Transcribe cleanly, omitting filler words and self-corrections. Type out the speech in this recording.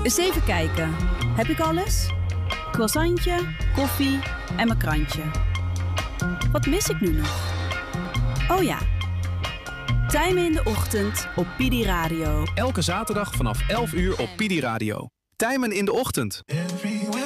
Eens even kijken. Heb ik alles? Croissantje, koffie en mijn krantje. Wat mis ik nu nog? Oh ja. Tijmen in de ochtend op Pidi Radio. Elke zaterdag vanaf 11 uur op Pidi Radio. Tijmen in de ochtend.